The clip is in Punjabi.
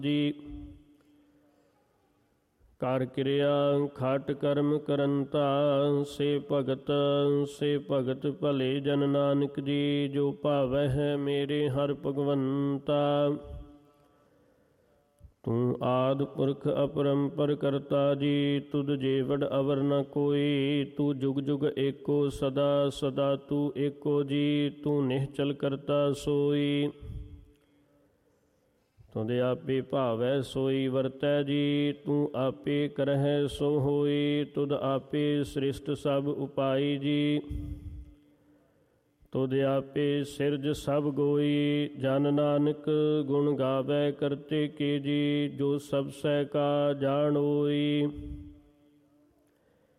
ਜੀ। ਕਰ ਕਿਰਿਆ ਖਟ ਕਰਮ ਕਰੰਤਾ, ਸੇ ਭਗਤ ਭਲੇ ਜਨ ਨਾਨਕ ਜੀ। ਜੋ ਭਾਵੈ ਮੇਰੇ ਹਰਿ ਭਗਵੰਤਾ, ਤੂੰ ਆਦਿ ਪੁਰਖ ਅਪਰੰਪਰ ਕਰਤਾ ਜੀ। ਤੁਧ ਜੇਵੜ ਅਵਰ ਨ ਕੋਈ, ਤੂੰ ਜੁਗ ਜੁਗ ਏਕੋ ਸਦਾ ਸਦਾ ਤੂੰ ਏਕੋ ਜੀ। ਤੂੰ ਨਿਹਚਲ ਕਰਤਾ ਸੋਈ, ਤੁਧ ਆਪੇ ਭਾਵੈ ਸੋਈ ਵਰਤੈ ਜੀ। ਤੂੰ ਆਪੇ ਕਰਹਿ ਸੋ ਹੋਈ, ਤੁਧ ਆਪੇ ਸ੍ਰਿਸ਼ਟ ਸਭ ਉਪਾਈ ਜੀ। ਤੁਧ ਆਪੇ ਸਿਰਜ ਸਭ ਗੋਈ, ਜਨ ਨਾਨਕ ਗੁਣ ਗਾਵੈ ਕਰਤੇ ਕੇ ਜੀ। ਜੋ ਸਭ ਸਹਿ ਕਾ ਜਾਣੋਈ,